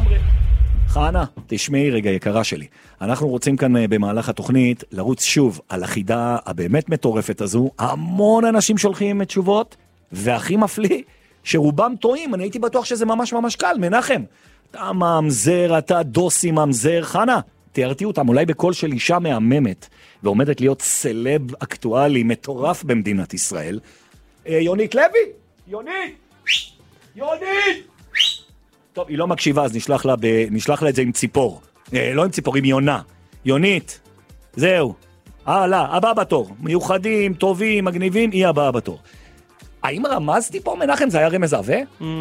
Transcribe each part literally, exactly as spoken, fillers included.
לגמרי. חנה, תשמעי רגע יקרה שלי. אנחנו רוצים כאן במהלך התוכנית לרוץ שוב על החידה הבאמת מטורפת הזו. המון אנשים שולחים תשובות, והכי מפליא שרובם טועים. אני הייתי בטוח שזה ממש ממש קל. מנחם, אתה ממזר, אתה דוסי ממזר. חנה, תיארתי אותם אולי בקול של אישה מהממת, ועומדת להיות סלב אקטואלי מטורף במדינת ישראל. אה, יונית לוי! יונית! יונית! טוב, היא לא מקשיבה, אז נשלח לה, ב... נשלח לה את זה עם ציפור. אה, לא עם ציפור, עם יונה. יונית, זהו. הלאה, הבאה בתור. מיוחדים, טובים, מגניבים, היא הבאה בתור. האם רמזתי פה, מנחם? זה היה רמז עווה?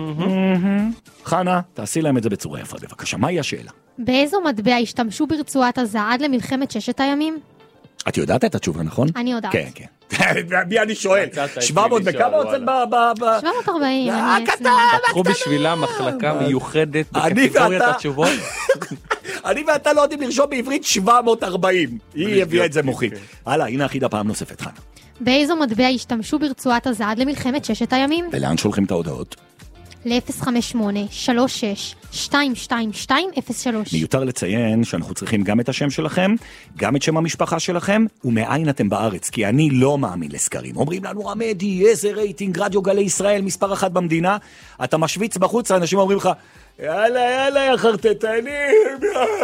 חנה, תעשי להם את זה בצורה יפה, בבקשה. מהי השאלה? באיזו מטבע השתמשו ברצועת עזה עד למלחמת ששת הימים? את יודעת את התשובה, נכון? אני יודעת. כן, כן. מי אני שואל? שבע מאות וכמה הוצאת ב... שבע מאות וארבעים. פתחו בשבילה מחלקה מיוחדת בקטגוריית התשובות. אני ואתה לא יודעים לרשום בעברית שבע מאות וארבעים. היא הביאה את זה מוחית. הלאה, הנה החידה פעם נוספת, חנה. באיזו מטבע השתמשו ברצועת עזה עד למלחמת ששת הימים? ולאן שולחים את ההודעות? ל-אפס חמש שמונה שלוש שש שתיים שתיים שתיים אפס שלוש. מיותר לציין שאנחנו צריכים גם את השם שלכם, גם את שם המשפחה שלכם, ומאין אתם בארץ, כי אני לא מאמין לסקרים. אומרים לנו, רמדי, איזה רייטינג, רדיו גלי ישראל, מספר אחת במדינה, אתה משוויץ בחוץ, האנשים אומרים לך, יאללה, יאללה, יא חרטטנים.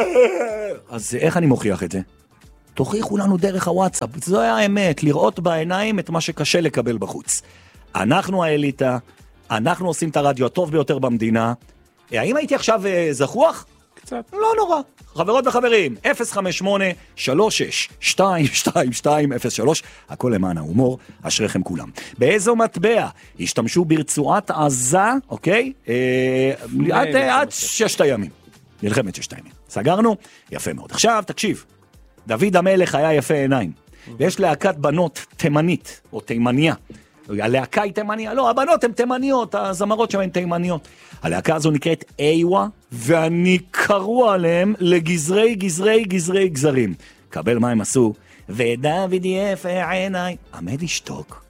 אז איך אני מוכיח את זה? תוכיחו לנו דרך הוואטסאפ, זו האמת, לראות בעיניים את מה שקשה לקבל בחוץ. אנחנו האליטה, אנחנו עושים את הרדיו הטוב ביותר במדינה. האם הייתי עכשיו זכוח? קצת. לא נורא. חברות וחברים, אפס חמש שמונה שלוש שש שתיים שתיים שתיים אפס שלוש, הכל למען ההומור, אשריכם כולם. באיזו מטבע השתמשו ברצועת עזה, אוקיי? עד, עד ששת הימים. מלחמת ששת הימים. סגרנו? יפה מאוד. עכשיו, תקשיב. דוד המלך היה יפה עיניים. ויש להקת בנות תימנית, או תימניה. הלהקה היא תימניה, לא, הבנות הן תימניות, הזמרות שהן תימניות. הלהקה הזו נקראת איווה, ואני קראו עליהם לגזרי גזרי גזרי גזרים. קבל מה הם עשו, ודוד יפה עיניי, עמד ישתוק,